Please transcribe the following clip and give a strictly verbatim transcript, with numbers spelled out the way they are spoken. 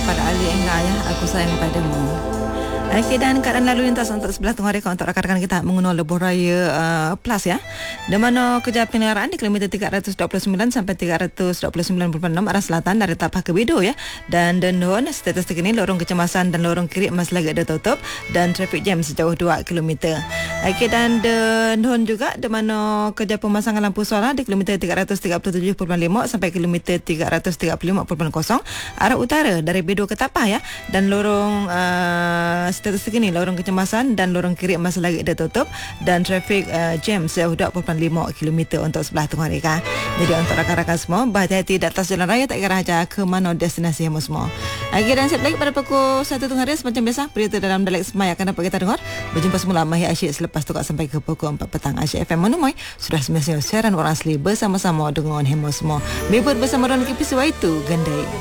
daripada Ali Engah ya, aku sayang padamu. Okey, dan keadaan lalu lintas untuk sebelah tengah reka untuk rakan-rakan kita mengenal lebuh raya uh, plus ya. Di mana kejap pengendaraan di kilometer tiga ratus dua puluh sembilan sampai tiga ratus dua puluh sembilan perpuluhan enam arah selatan dari Tapah ke Bido ya. Dan Dendon status terkini lorong kecemasan dan lorong kiri masih lagi ada tutup dan traffic jam sejauh dua kilometer. Okey, dan Dendon juga di mana kejap pemasangan lampu solar di kilometer tiga ratus tiga puluh tujuh perpuluhan lima sampai kilometer tiga ratus tiga puluh lima perpuluhan kosong arah utara dari Bido ke Tapah ya. Dan lorong uh, status terkini lorong kecemasan dan lorong kiri masih lagi ada tutup dan traffic uh, jam sejauh dua puluh lima kilometer untuk sebelah tengah reka. Jadi untuk rakan-rakan semua, berhati-hati di atas jalan raya, tak kira aja ke mana destinasi kamu semua. Okey, dan siap lagi pada pukul satu tengah hari semacam biasa, berita dalam dialek Semai akan dapat kita dengar. Berjumpa semula Mahir Asyik selepas tu sampai ke pukul empat petang. Asyik F M menemui sudah semestinya siaran orang asli bersama-sama dengan hemo semua. Mebut bersama Ron K P C Y itu Gandai.